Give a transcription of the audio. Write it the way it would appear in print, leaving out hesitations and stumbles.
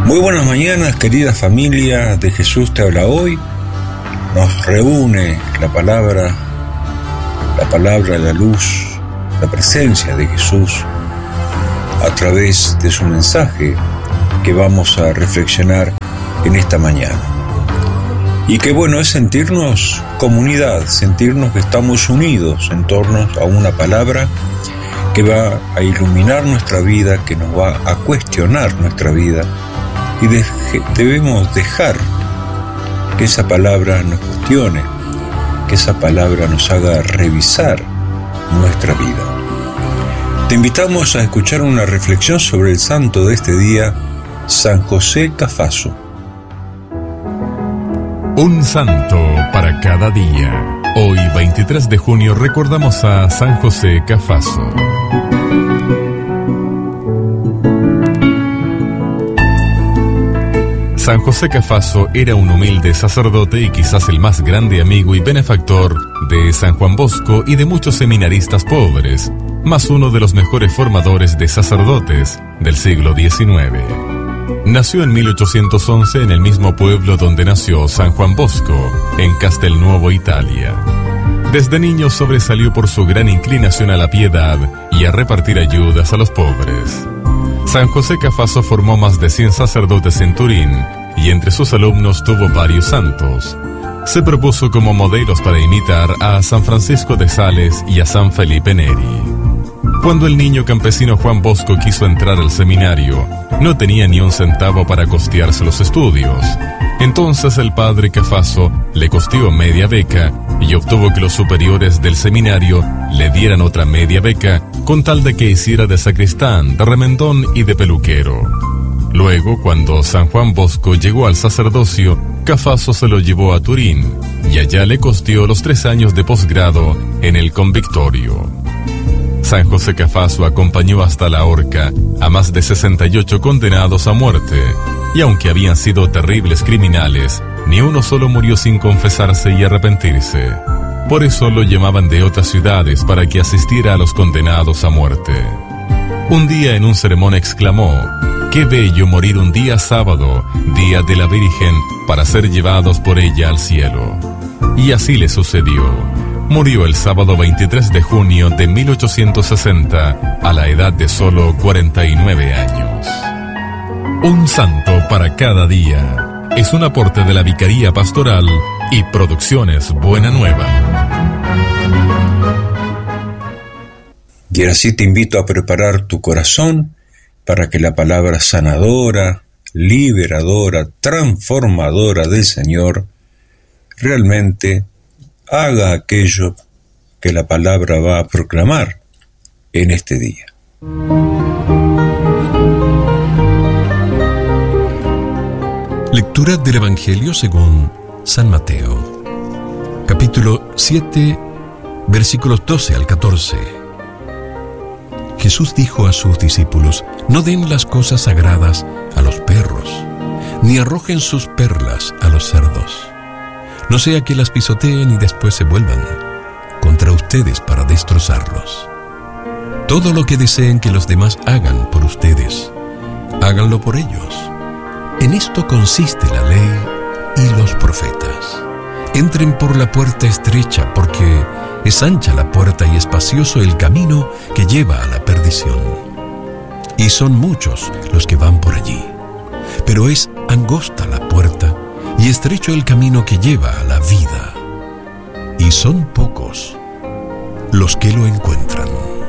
Muy buenas mañanas, querida familia de Jesús te habla hoy. Nos reúne la palabra, la luz, la presencia de Jesús a través de su mensaje que vamos a reflexionar en esta mañana. Y qué bueno es sentirnos comunidad, sentirnos que estamos unidos en torno a una palabra que va a iluminar nuestra vida, que nos va a cuestionar nuestra vida. Y debemos dejar que esa palabra nos cuestione, que esa palabra nos haga revisar nuestra vida. Te invitamos a escuchar una reflexión sobre el santo de este día, San José Cafaso. Un santo para cada día. Hoy, 23 de junio, recordamos a San José Cafaso. San José Cafaso era un humilde sacerdote y quizás el más grande amigo y benefactor de San Juan Bosco y de muchos seminaristas pobres, más uno de los mejores formadores de sacerdotes del siglo XIX. Nació en 1811 en el mismo pueblo donde nació San Juan Bosco, en Castelnuovo, Italia. Desde niño sobresalió por su gran inclinación a la piedad y a repartir ayudas a los pobres. San José Cafaso formó más de 100 sacerdotes en Turín y entre sus alumnos tuvo varios santos. Se propuso como modelos para imitar a San Francisco de Sales y a San Felipe Neri. Cuando el niño campesino Juan Bosco quiso entrar al seminario, no tenía ni un centavo para costearse los estudios. Entonces el padre Cafaso le costeó media beca y obtuvo que los superiores del seminario le dieran otra media beca con tal de que hiciera de sacristán, de remendón y de peluquero. Luego, cuando San Juan Bosco llegó al sacerdocio, Cafaso se lo llevó a Turín y allá le costeó los 3 años de posgrado en el convictorio. San José Cafaso acompañó hasta la horca a más de 68 condenados a muerte, y aunque habían sido terribles criminales, ni uno solo murió sin confesarse y arrepentirse. Por eso lo llamaban de otras ciudades para que asistiera a los condenados a muerte. Un día en un sermón exclamó: «Qué bello morir un día sábado, día de la Virgen, para ser llevados por ella al cielo». Y así le sucedió. Murió el sábado 23 de junio de 1860 a la edad de solo 49 años. Un santo para cada día. Es un aporte de la Vicaría Pastoral y Producciones Buena Nueva. Y así te invito a preparar tu corazón para que la palabra sanadora, liberadora, transformadora del Señor realmente haga aquello que la palabra va a proclamar en este día. Lectura del Evangelio según San Mateo, capítulo 7, versículos 12 al 14. Jesús dijo a sus discípulos: «No den las cosas sagradas a los perros, ni arrojen sus perlas a los cerdos. No sea que las pisoteen y después se vuelvan contra ustedes para destrozarlos. Todo lo que deseen que los demás hagan por ustedes, háganlo por ellos. En esto consiste la ley y los profetas. Entren por la puerta estrecha, porque es ancha la puerta y espacioso el camino que lleva a la perdición. Y son muchos los que van por allí. Pero es angosta la puerta y estrecho el camino que lleva a la vida, y son pocos los que lo encuentran».